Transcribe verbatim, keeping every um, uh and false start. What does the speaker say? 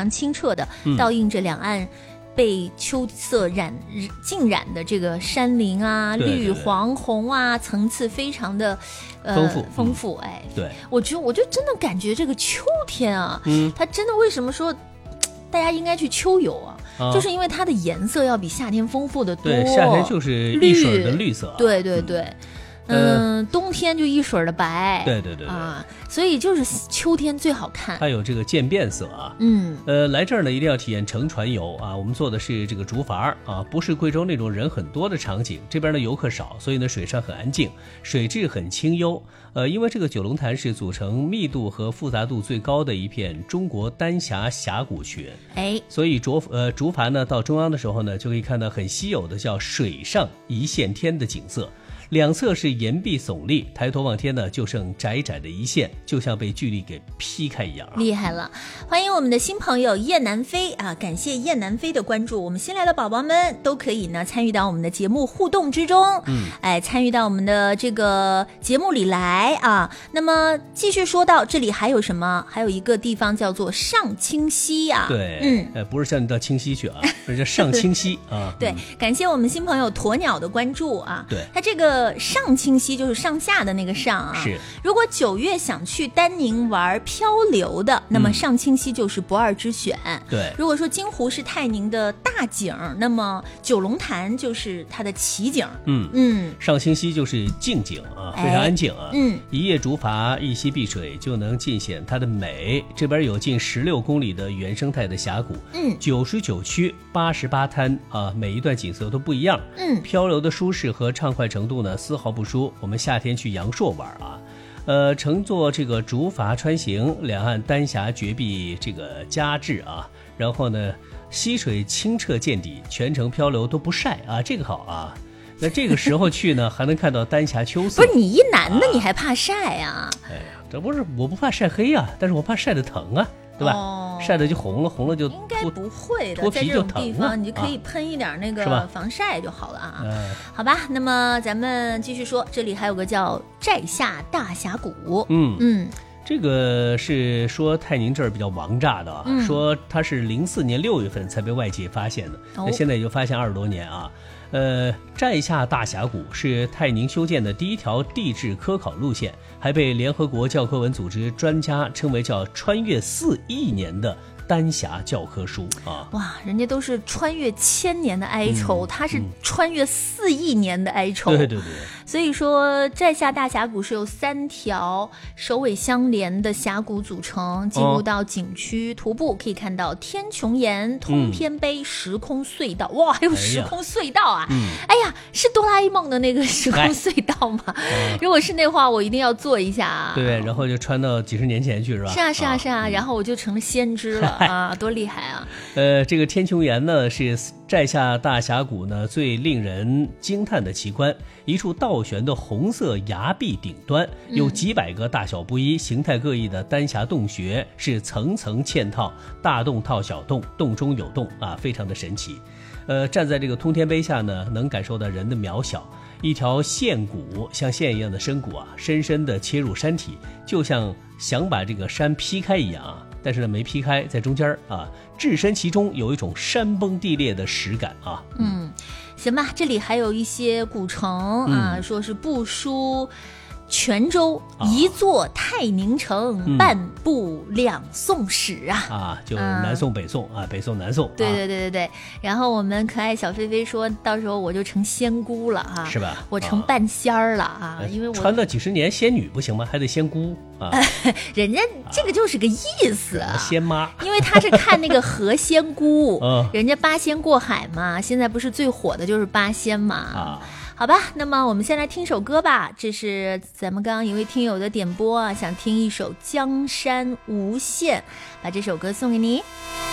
常清澈的，倒映着两岸被秋色染浸染的这个山林啊， 对对对绿黄红啊，层次非常的呃丰富丰富。哎， 对， 我觉得我就真的感觉这个秋天啊， 嗯， 它真的为什么说大家应该去秋游啊？ 啊就是因为它的颜色要比夏天丰富的多。 对，夏天就是一水的绿色、啊。 对对对。嗯、呃，冬天就一水的白， 对对 对, 对啊，所以就是秋天最好看， 它有这个渐变色啊。 嗯， 呃，来这儿呢一定要体验乘船游啊。我们做的是这个竹筏啊，不是贵州那种人很多的场景，这边呢游客少，所以呢水上很安静，水质很清幽。呃，因为这个九龙潭是组成密度和复杂度最高的一片中国丹霞峡谷群， 哎， 所以竹呃竹筏呢到中央的时候呢，就可以看到很稀有的叫水上一线天的景色。两侧是岩壁耸立，抬头望天呢，就剩窄窄的一线，就像被巨力给劈开一样、啊。 厉害了！欢迎我们的新朋友燕南飞啊！感谢燕南飞的关注。我们新来的宝宝们都可以呢参与到我们的节目互动之中，嗯，哎，参与到我们的这个节目里来啊。那么继续说到这里还有什么？还有一个地方叫做上清溪啊。 对， 嗯， 呃，不是叫你到清溪去啊，是叫上清溪啊。 对，感谢我们新朋友鸵鸟的关注啊。 对， 他这个。上清溪就是上下的那个上啊。 是。 如果九月想去丹宁玩漂流的，那么上清溪就是不二之选。 嗯、对。 如果说金湖是泰宁的大景，那么九龙潭就是它的奇景。 嗯嗯。上清溪就是静景啊，非常安静啊。 嗯。 一叶竹筏，一溪碧水，就能尽显它的美。这边有近十六公里的原生态的峡谷。 嗯。 九十九区，八十八滩啊，每一段景色都不一样。 嗯。 漂流的舒适和畅快程度呢，丝毫不输我们夏天去阳朔玩啊，呃，乘坐这个竹筏穿行，两岸丹霞绝壁这个夹峙啊，然后呢，溪水清澈见底，全程漂流都不晒啊，这个好啊。那这个时候去呢，还能看到丹霞秋色。 不是你一男的，你还怕晒啊？ 哎呀，这不是我不怕晒黑啊，但是我怕晒得疼啊。对吧、哦、晒得就红了，红了就应该不会的， 脱皮就疼了， 在这种地方你就可以喷一点那个防晒就好了啊。 嗯、 好吧，那么咱们继续说，这里还有个叫寨下大峡谷。 嗯嗯， 这个是说泰宁这儿比较王炸的啊、嗯，说它是零四年六月份才被外界发现的，那、哦、现在也就发现二十多年啊。呃，寨下大峡谷是泰宁修建的第一条地质科考路线，还被联合国教科文组织专家称为叫穿越四亿年的丹霞教科书啊！ 哇，人家都是穿越千年的哀愁，嗯、他是穿越四亿年的哀愁。 对对对。 所以说，寨下大峡谷是由三条首尾相连的峡谷组成，进入到景区、哦、徒步可以看到天穹岩、通天碑、嗯、时空隧道。哇，还有时空隧道啊！哎呀，哎呀是哆啦 A 梦的那个时空隧道吗？哎、如果是那话，我一定要做一下啊！ 对，然后就穿到几十年前去是吧？ 是啊，是啊，是啊，啊然后我就成了先知了。啊，多厉害啊！ 呃，这个天穹岩呢，是寨下大峡谷呢最令人惊叹的奇观。一处倒悬的红色崖壁顶端，有几百个大小不一、形态各异的丹霞洞穴，是层层嵌套，大洞套小洞，洞中有洞啊，非常的神奇。呃，站在这个通天碑下呢，能感受到人的渺小。一条线骨，像线一样的深骨啊，深深地切入山体，就像想把这个山劈开一样啊。但是呢，没劈开，在中间啊，置身其中，有一种山崩地裂的实感啊。 嗯，行吧，这里还有一些古城啊， 嗯、 说是不输泉州、啊、一座太宁城， 嗯、 半部两宋史啊啊，就南宋、北宋、嗯、啊，北宋、南宋。 对对对对对。然后我们可爱小菲菲说，到时候我就成仙姑了啊， 是吧？ 我成半仙儿了啊，啊因为我传了几十年仙女不行吗？还得仙姑啊。 人家这个就是个意思啊， 仙妈。 因为他是看那个何仙姑， 嗯、 人家八仙过海嘛，现在不是最火的就是八仙嘛。 啊。 好吧，那么我们先来听首歌吧，这是咱们刚刚一位听友的点播啊，想听一首《江山无限》，把这首歌送给你。